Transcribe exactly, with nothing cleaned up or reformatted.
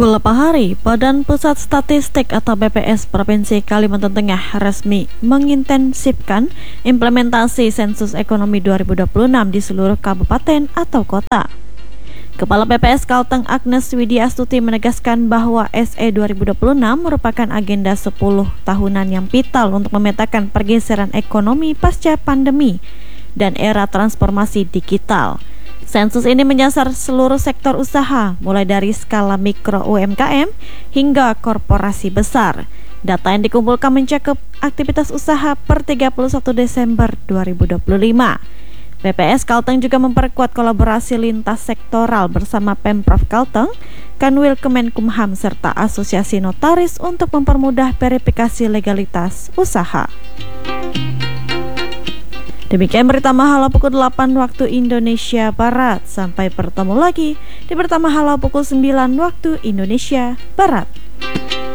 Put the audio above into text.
Pukul delapan hari, Badan Pusat Statistik atau B P S Provinsi Kalimantan Tengah resmi mengintensifkan implementasi sensus ekonomi dua ribu dua puluh enam di seluruh kabupaten atau kota. Kepala B P S Kalteng Agnes Widyastuti menegaskan bahwa S E dua ribu dua puluh enam merupakan agenda sepuluh tahunan yang vital untuk memetakan pergeseran ekonomi pasca pandemi dan era transformasi digital. Sensus ini menyasar seluruh sektor usaha, mulai dari skala mikro U M K M hingga korporasi besar. Data yang dikumpulkan mencakup aktivitas usaha per tiga puluh satu Desember dua ribu dua puluh lima. B P S Kalteng juga memperkuat kolaborasi lintas sektoral bersama Pemprov Kalteng, Kanwil Kemenkumham, serta Asosiasi Notaris untuk mempermudah verifikasi legalitas usaha. Demikian berita Mahala pukul delapan waktu Indonesia Barat. Sampai bertemu lagi di berita Mahala pukul sembilan waktu Indonesia Barat.